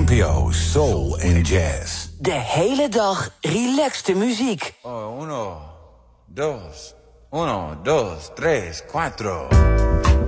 NPO Soul en Jazz. De hele dag relaxte muziek. Oh, 1, 2, 1, 2, 3, 4.